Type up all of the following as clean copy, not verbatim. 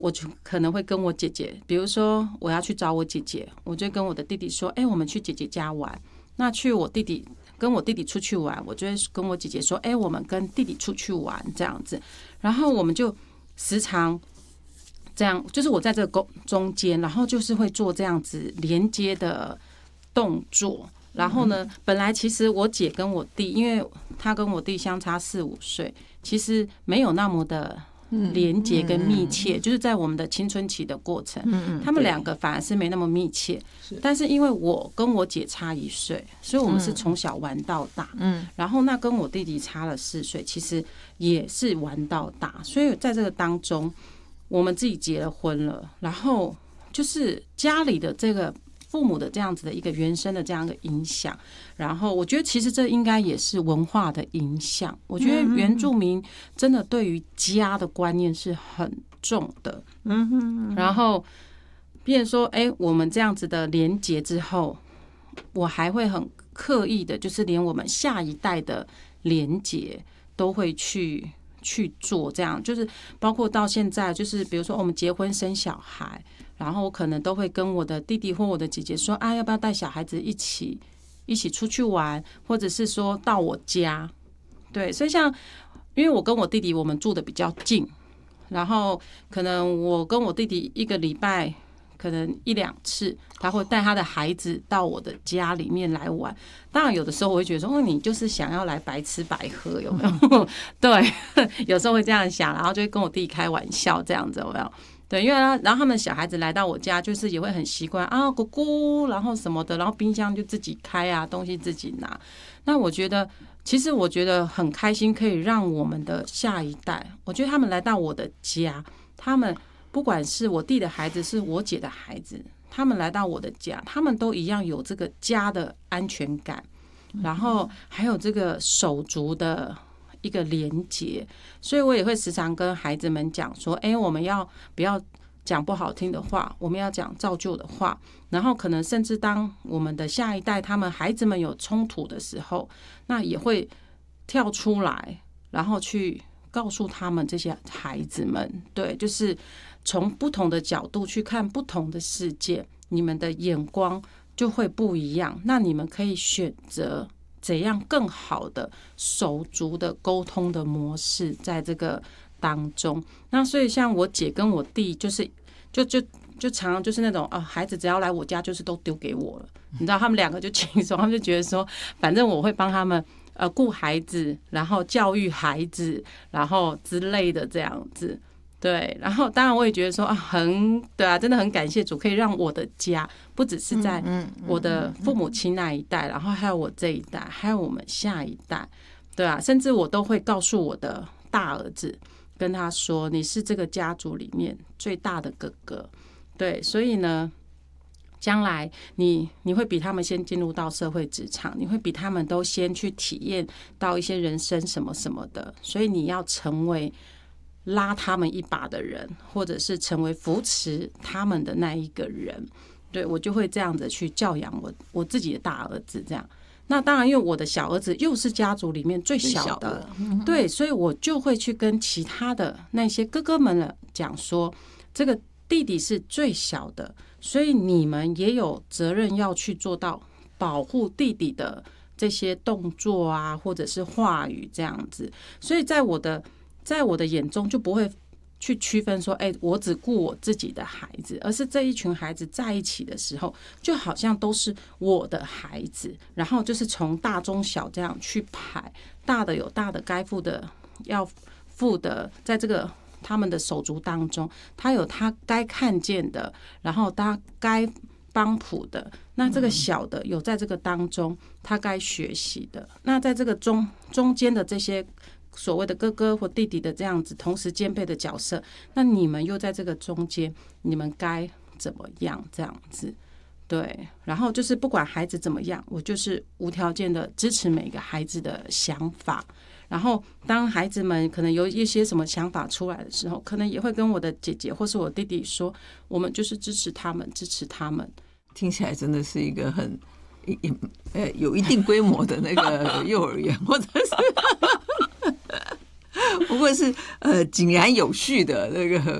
我就可能会跟我姐姐，比如说我要去找我姐姐，我就跟我的弟弟说，我们去姐姐家玩。那跟我弟弟出去玩，我就会跟我姐姐说，我们跟弟弟出去玩这样子。然后我们就时常这样，就是我在这个中间，然后就是会做这样子连接的动作。然后呢，本来其实我姐跟我弟，因为他跟我弟相差4-5岁，其实没有那么的连结跟密切，就是在我们的青春期的过程，他们两个反而是没那么密切。但是因为我跟我姐差1岁，所以我们是从小玩到大。然后那跟我弟弟差了4岁，其实也是玩到大。所以在这个当中，我们自己结了婚了，然后就是家里的这个父母的这样子的一个原生的这样的影响，然后我觉得其实这应该也是文化的影响。我觉得原住民真的对于家的观念是很重的。然后变成说，我们这样子的连结之后，我还会很刻意的，就是连我们下一代的连结都会去做，这样就是包括到现在，就是比如说我们结婚生小孩，然后我可能都会跟我的弟弟或我的姐姐说，要不要带小孩子一起出去玩，或者是说到我家。对，所以像因为我跟我弟弟我们住的比较近，然后可能我跟我弟弟一个礼拜可能1-2次，他会带他的孩子到我的家里面来玩。当然有的时候我会觉得说，你就是想要来白吃白喝，有没有？对，有时候会这样想，然后就会跟我弟弟开玩笑这样子，有没有？对，因为然后他们小孩子来到我家，就是也会很习惯姑姑，然后什么的，然后冰箱就自己开啊，东西自己拿。那其实我觉得很开心，可以让我们的下一代，我觉得他们来到我的家，他们不管是我弟的孩子，是我姐的孩子，他们来到我的家，他们都一样有这个家的安全感，然后还有这个手足的一个连结。所以我也会时常跟孩子们讲说，我们不要讲不好听的话，我们要讲造就的话。然后可能甚至当我们的下一代孩子们有冲突的时候，那也会跳出来，然后去告诉他们这些孩子们，对，就是从不同的角度去看不同的世界，你们的眼光就会不一样。那你们可以选择怎样更好的手足的沟通的模式在这个当中。那所以像我姐跟我弟就常常就是那种孩子只要来我家就是都丢给我了，你知道他们2个就轻松，他们就觉得说反正我会帮他们顾孩子，然后教育孩子，然后之类的这样子。对，然后当然我也觉得说对啊，真的很感谢主，可以让我的家不只是在我的父母亲那一代，然后还有我这一代，还有我们下一代，对啊，甚至我都会告诉我的大儿子，跟他说你是这个家族里面最大的哥哥。对，所以呢将来你会比他们先进入到社会职场，你会比他们都先去体验到一些人生什么什么的，所以你要成为拉他们一把的人，或者是成为扶持他们的那一个人。对，我就会这样子去教养我自己的大儿子这样。那当然因为我的小儿子又是家族里面最小的，对，所以我就会去跟其他的那些哥哥们讲说，这个弟弟是最小的，所以你们也有责任要去做到保护弟弟的这些动作啊，或者是话语这样子。所以在我的眼中就不会去区分说我只顾我自己的孩子，而是这一群孩子在一起的时候就好像都是我的孩子，然后就是从大中小这样去排，大的有大的该负的要负的，在这个他们的手足当中，他有他该看见的，然后他该帮谱的，那这个小的有在这个当中他该学习的，那在这个中间的这些所谓的哥哥或弟弟的这样子同时兼备的角色，那你们又在这个中间，你们该怎么样这样子。对，然后就是不管孩子怎么样，我就是无条件的支持每个孩子的想法。然后当孩子们可能有一些什么想法出来的时候，可能也会跟我的姐姐或是我弟弟说，我们就是支持他们。 听起来真的是一个很有一定规模的那个幼儿园，或者是不过是井然有序的那个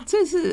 这是